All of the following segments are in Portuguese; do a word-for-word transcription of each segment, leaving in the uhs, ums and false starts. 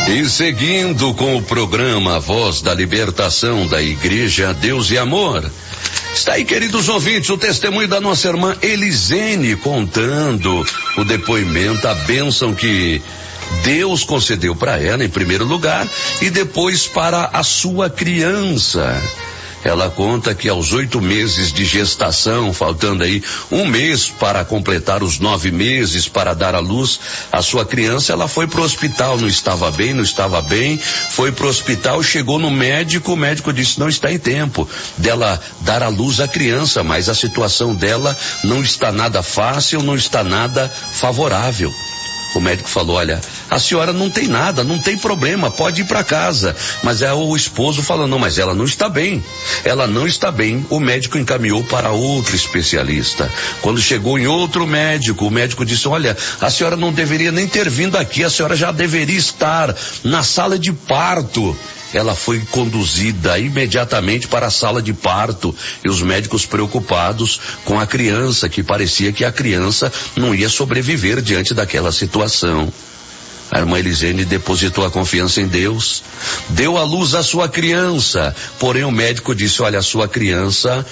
E seguindo com o programa Voz da Libertação da Igreja Deus e Amor, está aí, queridos ouvintes, o testemunho da nossa irmã Elisene contando o depoimento, a bênção que Deus concedeu para ela em primeiro lugar e depois para a sua criança. Ela conta que aos oito meses de gestação, faltando aí um mês para completar os nove meses para dar à luz a sua criança, ela foi pro hospital, não estava bem, não estava bem, foi pro hospital, chegou no médico, o médico disse não está em tempo dela dar à luz a criança, mas a situação dela não está nada fácil, não está nada favorável. O médico falou, olha, a senhora não tem nada, não tem problema, pode ir para casa. Mas é o esposo falando, não, mas ela não está bem. Ela não está bem. O médico encaminhou para outro especialista. Quando chegou em outro médico, o médico disse, olha, a senhora não deveria nem ter vindo aqui, a senhora já deveria estar na sala de parto. Ela foi conduzida imediatamente para a sala de parto e os médicos preocupados com a criança, que parecia que a criança não ia sobreviver diante daquela situação. A irmã Elisene depositou a confiança em Deus, deu à luz a sua criança, porém o médico disse, olha, a sua criança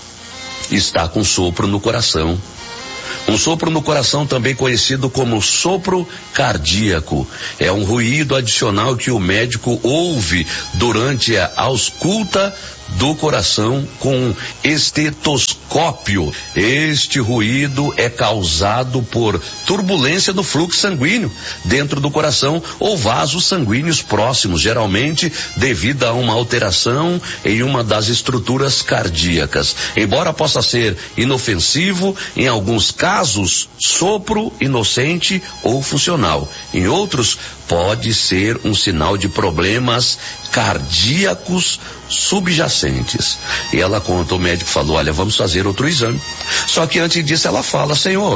está com sopro no coração. Um sopro no coração, também conhecido como sopro cardíaco. É um ruído adicional que o médico ouve durante a ausculta do coração com estetoscópio. Este ruído é causado por turbulência no fluxo sanguíneo dentro do coração ou vasos sanguíneos próximos, geralmente devido a uma alteração em uma das estruturas cardíacas. Embora possa ser inofensivo, em alguns casos, sopro inocente ou funcional. Em outros, pode ser um sinal de problemas cardíacos subjacentes. E ela conta, o médico falou, olha, vamos fazer outro exame. Só que antes disso ela fala, Senhor,